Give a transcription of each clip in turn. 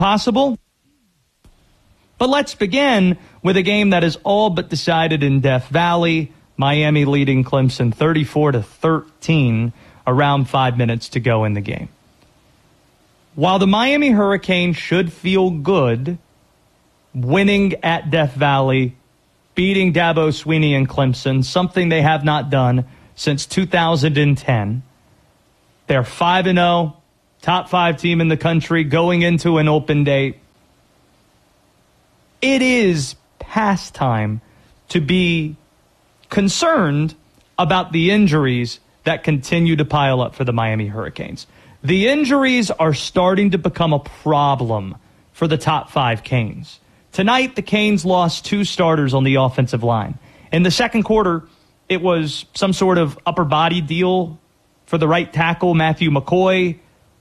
possible. But let's begin with a game that is all but decided in Death Valley. Miami leading Clemson 34-13, around 5 minutes to go in the game. While the Miami Hurricanes should feel good winning at Death Valley, beating Dabo Swinney and Clemson, something they have not done since 2010. They're 5-0, top 5 team in the country going into an open day. It is past time to be concerned about the injuries that continue to pile up for the Miami Hurricanes. The injuries are starting to become a problem for the top 5 Canes. Tonight, the Canes lost 2 starters on the offensive line. In the second quarter, it was some sort of upper body deal for the right tackle, Matthew McCoy.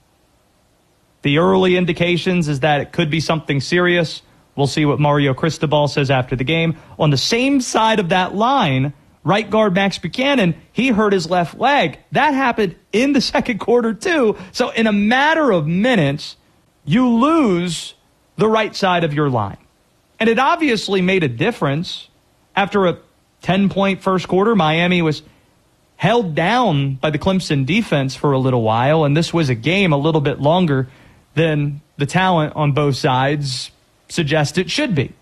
The early indications is that it could be something serious. We'll see what Mario Cristobal says after the game. On the same side of that line, right guard Max Buchanan, he hurt his left leg. That happened in the second quarter too. So in a matter of minutes, you lose the right side of your line. And it obviously made a difference. After a 10-point first quarter, Miami was held down by the Clemson defense for a little while, and this was a game a little bit longer than the talent on both sides suggest it should be.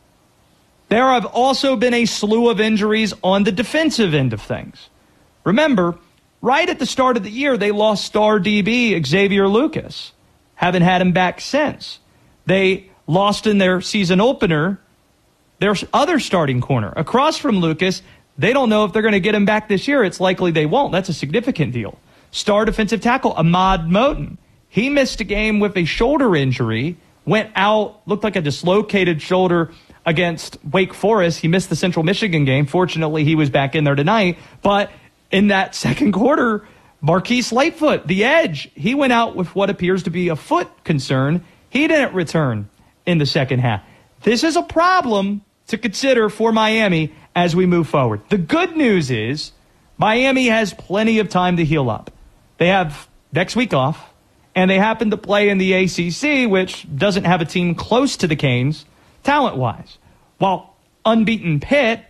There have also been a slew of injuries on the defensive end of things. Remember, right at the start of the year, they lost star DB Xavier Lucas. Haven't had him back since. They lost in their season opener their other starting corner. Across from Lucas, they don't know if they're going to get him back this year. It's likely they won't. That's a significant deal. Star defensive tackle Ahmad Moten. He missed a game with a shoulder injury, went out, looked like a dislocated shoulder against Wake Forest. He missed the Central Michigan game. Fortunately, he was back in there tonight. But in that second quarter, Marquise Lightfoot, the edge, he went out with what appears to be a foot concern. He didn't return in the second half. This is a problem to consider for Miami as we move forward. The good news is Miami has plenty of time to heal up. They have next week off, and they happen to play in the ACC, which doesn't have a team close to the Canes talent-wise. While unbeaten Pitt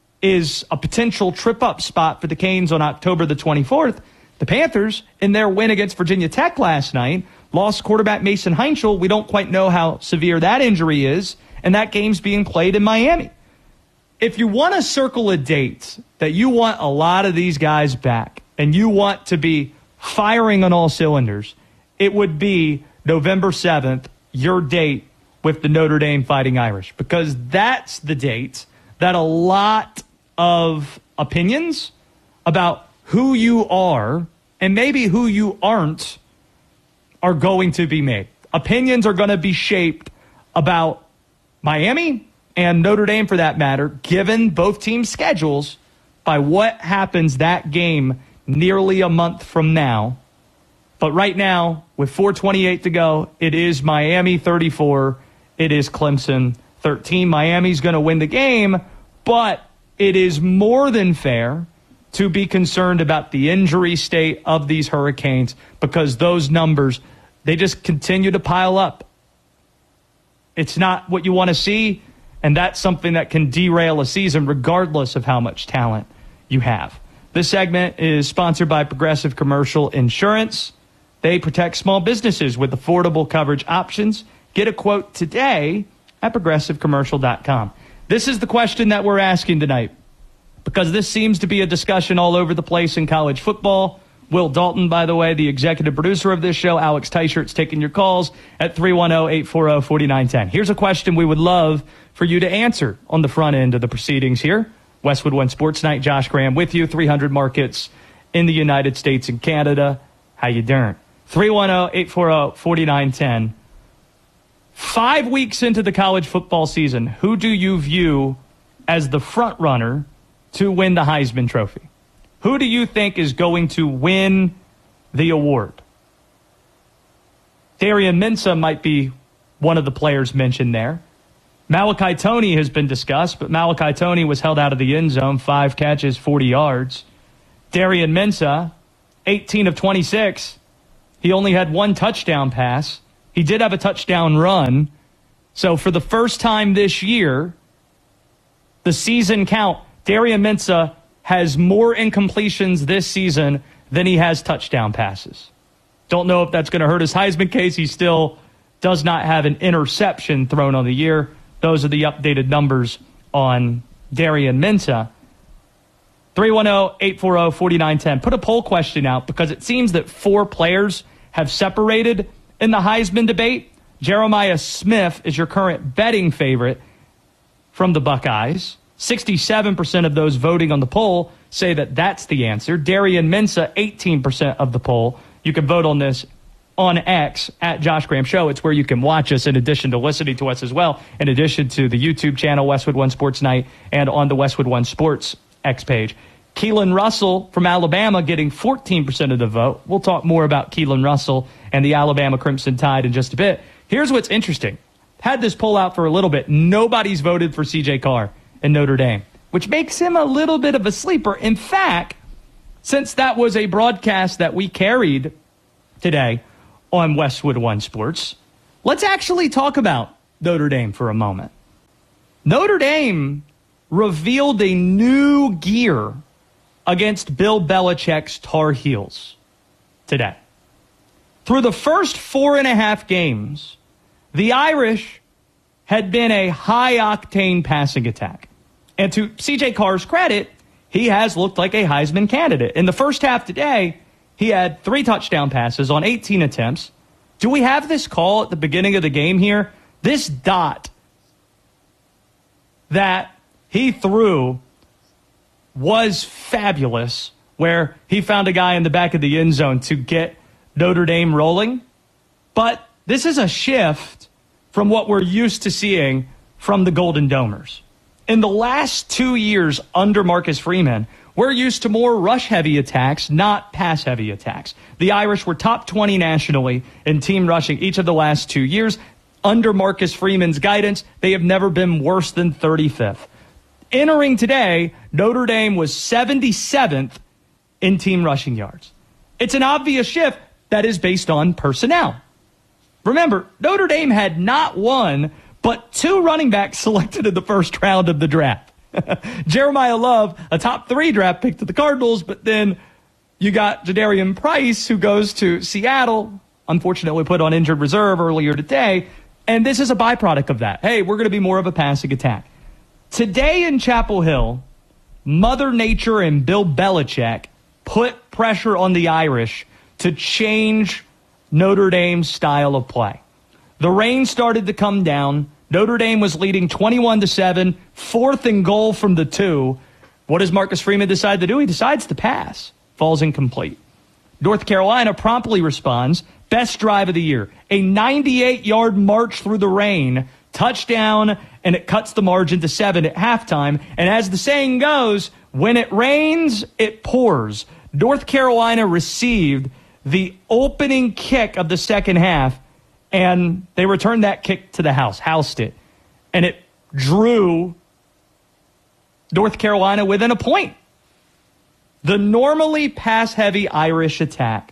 is a potential trip-up spot for the Canes on October the 24th, the Panthers, in their win against Virginia Tech last night, lost quarterback Mason Heinchel. We don't quite know how severe that injury is, and that game's being played in Miami. If you want to circle a date that you want a lot of these guys back and you want to be firing on all cylinders, it would be November 7th, your date with the Notre Dame Fighting Irish, because that's the date that a lot of opinions about who you are and maybe who you aren't are going to be made. Opinions are going to be shaped about Miami and Notre Dame, for that matter, given both teams' schedules, by what happens that game nearly a month from now. But right now, with 4:28 to go, it is Miami 34. It is Clemson 13. Miami's going to win the game, but it is more than fair to be concerned about the injury state of these Hurricanes, because those numbers, they just continue to pile up. It's not what you want to see, and that's something that can derail a season regardless of how much talent you have. This segment is sponsored by Progressive Commercial Insurance. They protect small businesses with affordable coverage options. Get a quote today at progressivecommercial.com. This is the question that we're asking tonight, because this seems to be a discussion all over the place in college football. Will Dalton, by the way, the executive producer of this show, Alex Teichert's taking your calls at 310-840-4910. Here's a question we would love for you to answer on the front end of the proceedings here. Westwood One Sports Night, Josh Graham with you, 300 markets in the United States and Canada. How you doing? 310-840-4910. 5 weeks into the college football season, who do you view as the front runner to win the Heisman Trophy? Who do you think is going to win the award? Darian Mensah might be one of the players mentioned there. Malachi Toney has been discussed, but Malachi Toney was held out of the end zone, 5 catches, 40 yards. Darian Mensah, 18 of 26. He only had 1 touchdown pass. He did have a touchdown run. So for the first time this year, the season count, Darian Mensah has more incompletions this season than he has touchdown passes. Don't know if that's going to hurt his Heisman case. He still does not have an interception thrown on the year. Those are the updated numbers on Darian Mensah. 310-840-4910. Put a poll question out because it seems that 4 players have separated in the Heisman debate. Jeremiah Smith is your current betting favorite from the Buckeyes. 67% of those voting on the poll say that that's the answer. Darian Mensah, 18% of the poll. You can vote on this on X at Josh Graham Show. It's where you can watch us in addition to listening to us as well, in addition to the YouTube channel, Westwood One Sports Night, and on the Westwood One Sports X page. Keelan Russell from Alabama getting 14% of the vote. We'll talk more about Keelan Russell and the Alabama Crimson Tide in just a bit. Here's what's interesting. Had this poll out for a little bit. Nobody's voted for C.J. Carr in Notre Dame, which makes him a little bit of a sleeper. In fact, since that was a broadcast that we carried today on Westwood One Sports, let's actually talk about Notre Dame for a moment. Notre Dame revealed a new gear against Bill Belichick's Tar Heels today. Through the first 4.5 games, the Irish had been a high-octane passing attack. And to C.J. Carr's credit, he has looked like a Heisman candidate. In the first half today, he had 3 touchdown passes on 18 attempts. Do we have this call at the beginning of the game here? This dot that he threw was fabulous, where he found a guy in the back of the end zone to get Notre Dame rolling. But this is a shift from what we're used to seeing from the Golden Domers. In the last 2 years under Marcus Freeman, we're used to more rush-heavy attacks, not pass-heavy attacks. The Irish were top 20 nationally in team rushing each of the last 2 years. Under Marcus Freeman's guidance, they have never been worse than 35th. Entering today, Notre Dame was 77th in team rushing yards. It's an obvious shift that is based on personnel. Remember, Notre Dame had not one, but 2 running backs selected in the first round of the draft. Jeremiah Love, a top 3 draft pick to the Cardinals, but then you got Jadarian Price, who goes to Seattle, unfortunately put on injured reserve earlier today, and this is a byproduct of that. Hey, we're going to be more of a passing attack. Today in Chapel Hill, Mother Nature and Bill Belichick put pressure on the Irish to change Notre Dame's style of play. The rain started to come down. Notre Dame was leading 21-7, 4th and goal from the 2. What does Marcus Freeman decide to do? He decides to pass. Falls incomplete. North Carolina promptly responds. Best drive of the year. A 98-yard march through the rain. Touchdown, and it cuts the margin to 7 at halftime. And as the saying goes, when it rains, it pours. North Carolina received the opening kick of the second half, and they returned that kick to the house, housed it. And it drew North Carolina within a point. The normally pass-heavy Irish attack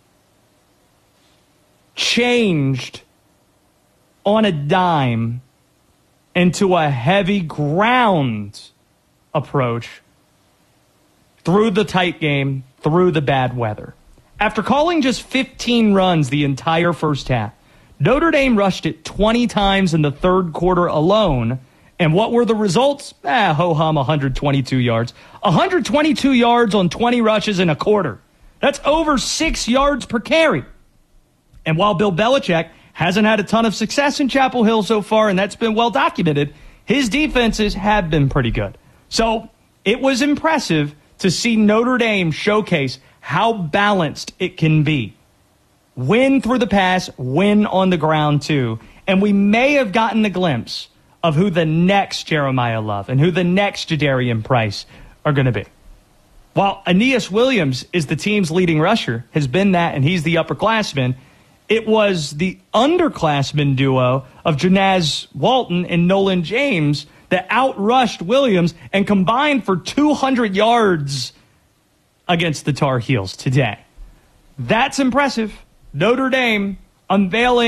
changed on a dime into a heavy ground approach through the tight game, through the bad weather. After calling just 15 runs the entire first half, Notre Dame rushed it 20 times in the third quarter alone. And what were the results? Ho-hum, 122 yards. 122 yards on 20 rushes in a quarter. That's over 6 yards per carry. And while Bill Belichick hasn't had a ton of success in Chapel Hill so far, and that's been well documented, his defenses have been pretty good. So it was impressive to see Notre Dame showcase how balanced it can be. Win through the pass, win on the ground too. And we may have gotten a glimpse of who the next Jeremiah Love and who the next Jadarian Price are going to be. While Aeneas Williams is the team's leading rusher, has been that, and he's the upperclassman, it was the underclassman duo of Janaz Walton and Nolan James that outrushed Williams and combined for 200 yards against the Tar Heels today. That's impressive. Notre Dame unveiling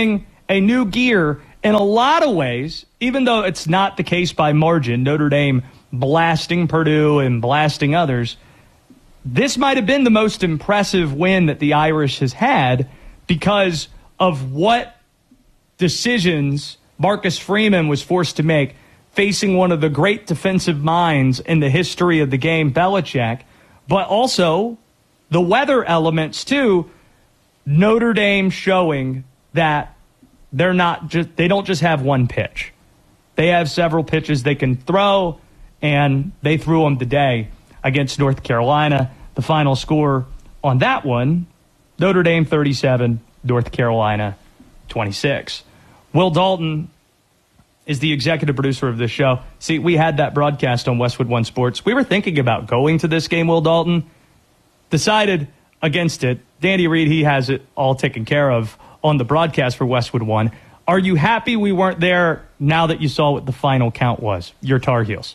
a new gear in a lot of ways, even though it's not the case by margin, Notre Dame blasting Purdue and blasting others. This might have been the most impressive win that the Irish has had because of what decisions Marcus Freeman was forced to make facing one of the great defensive minds in the history of the game, Belichick, but also the weather elements too. Notre Dame showing that they don't just have one pitch. They have several pitches they can throw, and they threw them today against North Carolina. The final score on that one, Notre Dame 37, North Carolina 26. Will Dalton is the executive producer of this show. See, we had that broadcast on Westwood One Sports. We were thinking about going to this game, Will Dalton. Decided against it. Danny Reed, he has it all taken care of on the broadcast for Westwood One. Are you happy we weren't there now that you saw what the final count was? Your Tar Heels.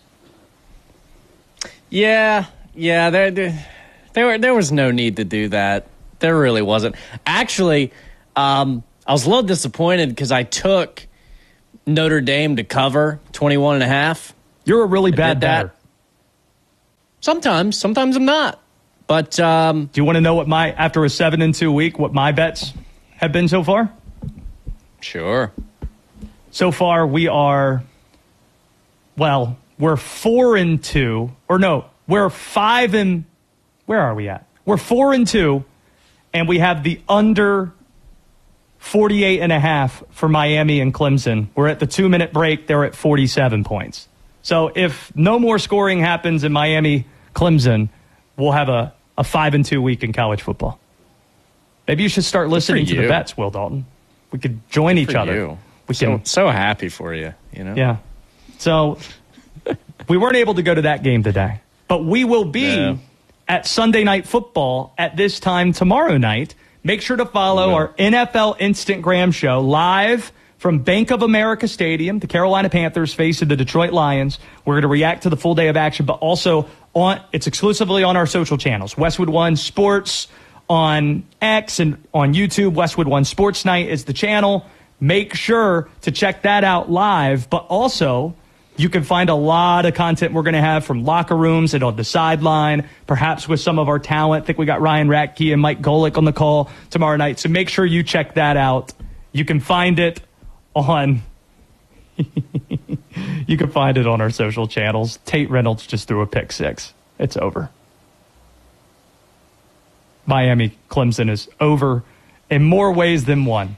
Yeah. There was no need to do that. There really wasn't. Actually, I was a little disappointed because I took Notre Dame to cover 21.5. You're a really bad better. Sometimes I'm not. But do you want to know what after a 7-2 week, what my bets have been so far? Sure. So far, we're 4-2, or no, we're 5 and where are we at? We're 4-2, and we have the under 48.5 for Miami and Clemson. We're at the 2-minute break. They're at 47 points. So if no more scoring happens in Miami, Clemson, we'll have a 5-2 week in college football. Maybe you should start listening to the bets, Will Dalton. We could join each other. So happy for you, you know? Yeah. So we weren't able to go to that game today, but we will be at Sunday Night Football at this time tomorrow night. Make sure to follow our NFL Instagram show live from Bank of America Stadium. The Carolina Panthers facing the Detroit Lions. We're going to react to the full day of action, but also it's exclusively on our social channels. Westwood One Sports on X and on YouTube. Westwood One Sports Night is the channel. Make sure to check that out live, but also you can find a lot of content we're going to have from locker rooms and on the sideline, perhaps with some of our talent. I think we got Ryan Ratke and Mike Golick on the call tomorrow night. So make sure you check that out. You can find it on you can find it on our social channels. Tate Reynolds just threw a pick six. It's over. Miami Clemson is over in more ways than one.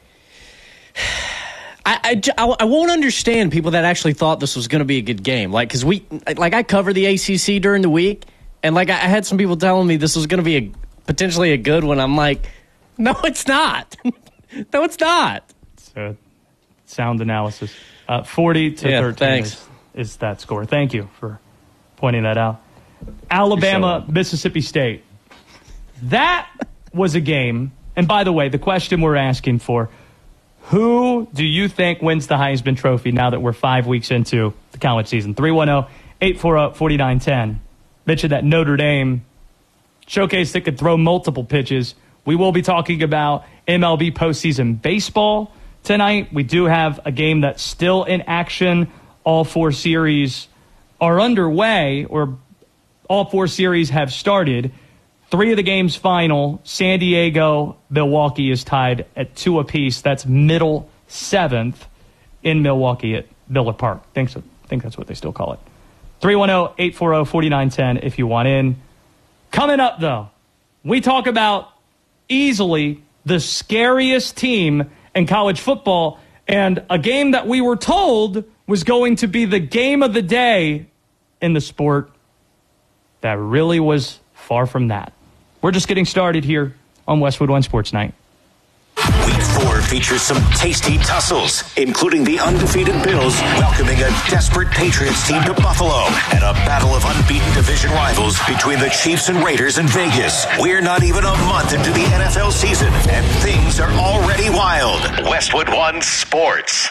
I won't understand people that actually thought this was going to be a good game. Because I cover the ACC during the week, and I had some people telling me this was going to be potentially a good one. I'm like, no, it's not. No, it's not. It's a sound analysis. 40-13 is that score. Thank you for pointing that out. Alabama, Mississippi State. That was a game. And by the way, the question we're asking for, who do you think wins the Heisman Trophy now that we're 5 weeks into the college season? 310-840-4910. Mentioned that Notre Dame showcase that could throw multiple pitches. We will be talking about MLB postseason baseball tonight. We do have a game that's still in action. All 4 series are underway, or all 4 series have started. 3 of the games final. San Diego, Milwaukee is tied at 2 apiece. That's middle 7th in Milwaukee at Miller Park. I think that's what they still call it. 310-840-4910 if you want in. Coming up, though, we talk about easily the scariest team in college football and a game that we were told was going to be the game of the day in the sport that really was far from that. We're just getting started here on Westwood One Sports Night. Week 4 features some tasty tussles, including the undefeated Bills welcoming a desperate Patriots team to Buffalo and a battle of unbeaten division rivals between the Chiefs and Raiders in Vegas. We're not even a month into the NFL season, and things are already wild. Westwood One Sports.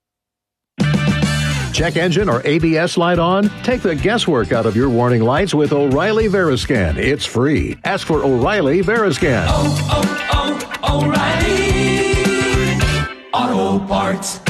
Check engine or ABS light on? Take the guesswork out of your warning lights with O'Reilly Veriscan. It's free. Ask for O'Reilly Veriscan. O'Reilly Auto Parts.